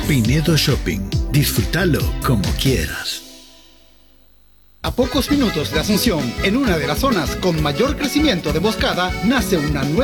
Pinedo Shopping. Disfrútalo como quieras. A pocos minutos de Asunción, en una de las zonas con mayor crecimiento de Boscada, nace una nueva